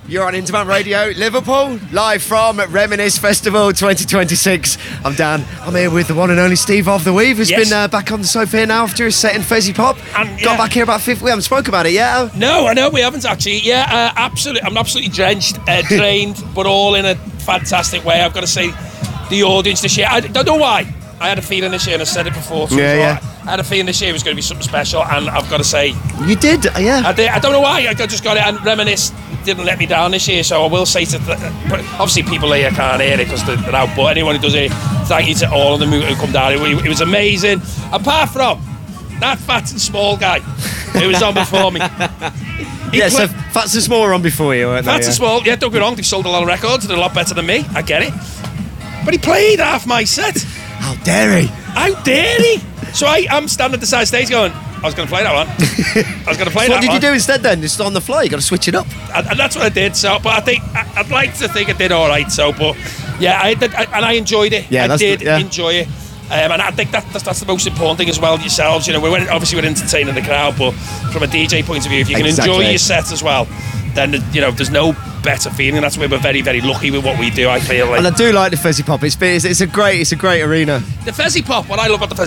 You're on Interman Radio, Liverpool, live from Reminisce Festival 2026. I'm Dan. I'm here with the one and only Steve of the Weave, who's been back on the sofa here now after his set in Fezzy Pop. And, got back here about 50. We haven't spoke about it yet. No, I know we haven't actually. Yeah, absolutely. I'm absolutely drenched, drained, but all in a fantastic way. I've got to say, the audience this year. I don't know why. I had a feeling this year, and I said it before. I had a feeling this year was going to be something special, and I've got to say, you did, yeah. I did. I don't know why. I just got it, and Reminisce didn't let me down this year. So I will say to, but obviously people here can't hear it because they're out. But anyone who does it, thank you to all of them who come down. It was amazing. Apart from that fat and small guy who was on before me. So Fats and Small were on before you, weren't they? Fats and Small, don't get me wrong, they've sold a lot of records, they're a lot better than me, I get it. But he played half my set. How dare he? How dare he? So I'm standing at the side stage going, I was going to play that one. I was going to play that one. What did you do instead then? Just on the fly, you got to switch it up. And that's what I did. So, but I think I'd like to think I did all right. So, but yeah, I enjoyed it. Yeah, I did enjoy it. And I think that's the most important thing as well. Yourselves, you know, we're entertaining the crowd, but from a DJ point of view, if you can enjoy your set as well, then you know there's no better feeling. That's why we're very, very lucky with what we do. I feel like, and I do like the Fezzy Pop. It's a great arena. The Fezzy Pop. What I love about the Fezzy